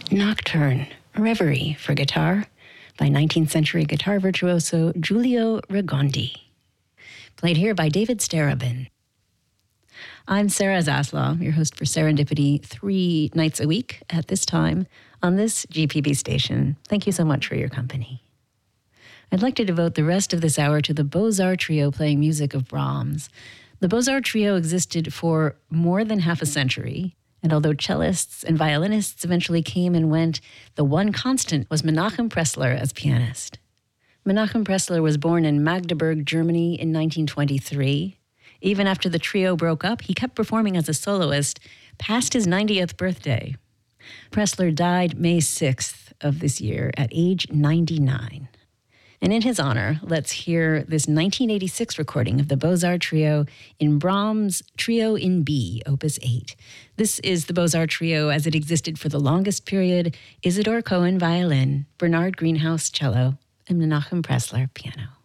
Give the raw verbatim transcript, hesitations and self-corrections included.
Nocturne, Reverie for guitar by nineteenth century guitar virtuoso Giulio Ragondi. Played here by David Starobin. I'm Sarah Zaslaw, your host for Serendipity, three nights a week at this time on this G P B station. Thank you so much for your company. I'd like to devote the rest of this hour to the Beaux-Arts Trio playing music of Brahms. The Beaux-Arts Trio existed for more than half a century, and although cellists and violinists eventually came and went, the one constant was Menachem Pressler as pianist. Menachem Pressler was born in Magdeburg, Germany in nineteen twenty-three. Even after the trio broke up, he kept performing as a soloist past his ninetieth birthday. Pressler died May sixth of this year at age ninety-nine. And in his honor, let's hear this nineteen eighty-six recording of the Beaux-Arts Trio in Brahms' Trio in B, Opus eight. This is the Beaux-Arts Trio as it existed for the longest period: Isidor Cohen, violin, Bernard Greenhouse, cello, and Menachem Pressler, piano.